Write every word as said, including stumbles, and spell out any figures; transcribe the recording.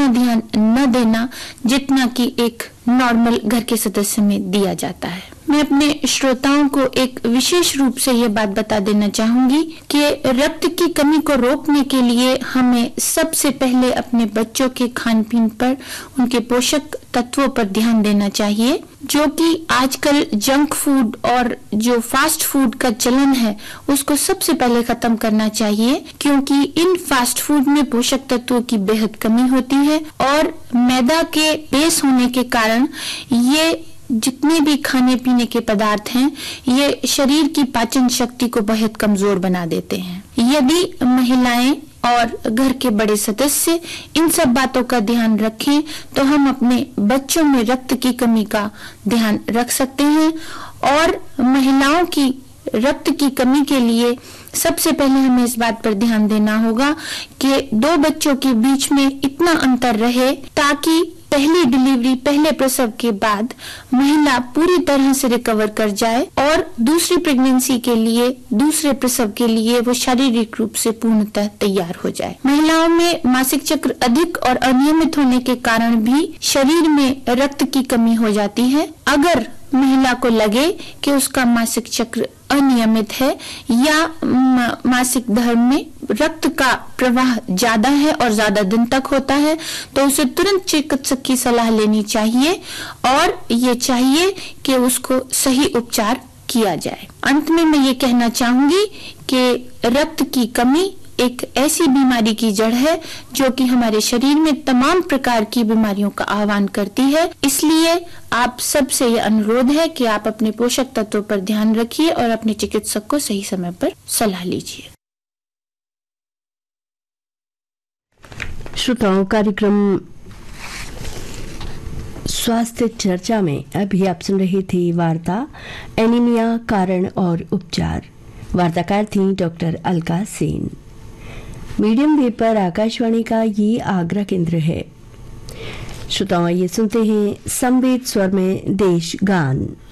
उतना ध्यान न देना जितना कि एक नॉर्मल घर के सदस्य में दिया जाता है। मैं अपने श्रोताओं को एक विशेष रूप से यह बात बता देना चाहूंगी कि रक्त की कमी को रोकने के लिए हमें सबसे पहले अपने बच्चों के खान पीन पर, उनके पोषक तत्वों पर ध्यान देना चाहिए, जो कि आजकल जंक फूड और जो फास्ट फूड का चलन है उसको सबसे पहले खत्म करना चाहिए, क्योंकि इन फास्ट फूड में पोषक तत्वों की बेहद कमी होती है और मैदा के बेस होने के कारण ये जितने भी खाने पीने के पदार्थ हैं ये शरीर की पाचन शक्ति को बहुत कमजोर बना देते हैं। यदि महिलाएं और घर के बड़े सदस्य इन सब बातों का ध्यान रखें तो हम अपने बच्चों में रक्त की कमी का ध्यान रख सकते हैं। और महिलाओं की रक्त की कमी के लिए सबसे पहले हमें इस बात पर ध्यान देना होगा कि दो बच्चों के बीच में इतना अंतर रहे ताकि पहली डिलीवरी, पहले प्रसव के बाद महिला पूरी तरह से रिकवर कर जाए और दूसरी प्रेगनेंसी के लिए, दूसरे प्रसव के लिए वो शारीरिक रूप से पूर्णतः तैयार हो जाए। महिलाओं में मासिक चक्र अधिक और अनियमित होने के कारण भी शरीर में रक्त की कमी हो जाती है। अगर महिला को लगे कि उसका मासिक चक्र अनियमित है या मासिक धर्म में रक्त का प्रवाह ज्यादा है और ज्यादा दिन तक होता है तो उसे तुरंत चिकित्सक की सलाह लेनी चाहिए और ये चाहिए कि उसको सही उपचार किया जाए। अंत में मैं ये कहना चाहूंगी कि रक्त की कमी एक ऐसी बीमारी की जड़ है जो कि हमारे शरीर में तमाम प्रकार की बीमारियों का आह्वान करती है। इसलिए आप सबसे ये अनुरोध है कि आप अपने पोषक तत्वों पर ध्यान रखिए और अपने चिकित्सक को सही समय पर सलाह लीजिए। श्रोताओं, कार्यक्रम स्वास्थ्य चर्चा में अभी आप सुन रही थी वार्ता एनीमिया, कारण और उपचार। वार्ताकार थी doctor Alka Sen. Medium wave पर आकाशवाणी का ये आगरा केंद्र है। श्रोताओं, ये सुनते हैं संवेद स्वर में देश गान।